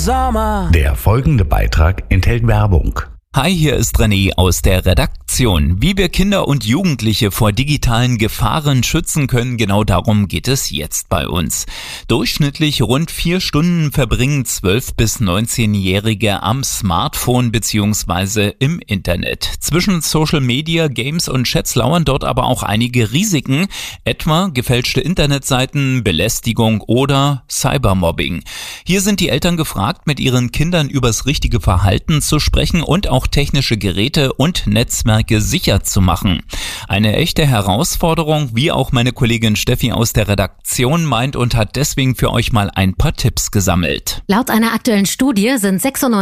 Sommer. Der folgende Beitrag enthält Werbung. Hi, hier ist René aus der Redaktion. Wie wir Kinder und Jugendliche vor digitalen Gefahren schützen können, genau darum geht es jetzt bei uns. Durchschnittlich rund 4 Stunden verbringen 12- bis 19-Jährige am Smartphone bzw. im Internet. Zwischen Social Media, Games und Chats lauern dort aber auch einige Risiken, etwa gefälschte Internetseiten, Belästigung oder Cybermobbing. Hier sind die Eltern gefragt, mit ihren Kindern übers richtige Verhalten zu sprechen und auch technische Geräte und Netzwerke sicher zu machen. Eine echte Herausforderung, wie auch meine Kollegin Steffi aus der Redaktion meint, und hat deswegen für euch mal ein paar Tipps gesammelt. Laut einer aktuellen Studie sind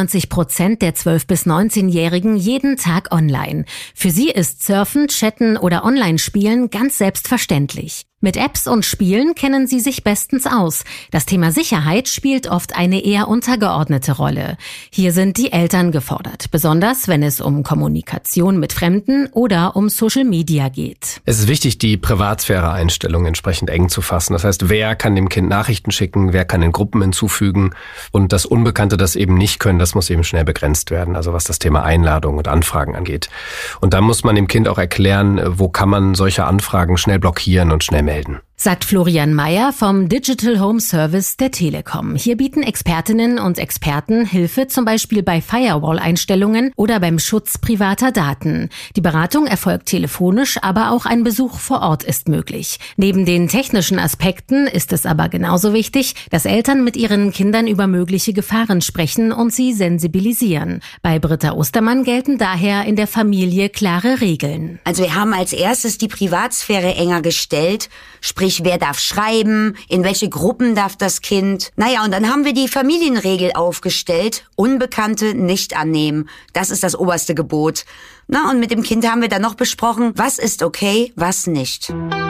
96% der 12- bis 19-Jährigen jeden Tag online. Für sie ist Surfen, Chatten oder Online-Spielen ganz selbstverständlich. Mit Apps und Spielen kennen sie sich bestens aus. Das Thema Sicherheit spielt oft eine eher untergeordnete Rolle. Hier sind die Eltern gefordert, besonders wenn es um Kommunikation mit Fremden oder um Social Media geht. Es ist wichtig, die Privatsphäre-Einstellungen entsprechend eng zu fassen. Das heißt, wer kann dem Kind Nachrichten schicken, wer kann in Gruppen hinzufügen, und das Unbekannte, das eben nicht können, das muss eben schnell begrenzt werden, also was das Thema Einladung und Anfragen angeht. Und da muss man dem Kind auch erklären, wo kann man solche Anfragen schnell blockieren und schnell melden. Sagt Florian Meyer vom Digital Home Service der Telekom. Hier bieten Expertinnen und Experten Hilfe, zum Beispiel bei Firewall-Einstellungen oder beim Schutz privater Daten. Die Beratung erfolgt telefonisch, aber auch ein Besuch vor Ort ist möglich. Neben den technischen Aspekten ist es aber genauso wichtig, dass Eltern mit ihren Kindern über mögliche Gefahren sprechen und sie sensibilisieren. Bei Britta Ostermann gelten daher in der Familie klare Regeln. Also wir haben als erstes die Privatsphäre enger gestellt, sprich, wer darf schreiben, in welche Gruppen darf das Kind. Naja, und dann haben wir die Familienregel aufgestellt, Unbekannte nicht annehmen. Das ist das oberste Gebot. Na, und mit dem Kind haben wir dann noch besprochen, was ist okay, was nicht.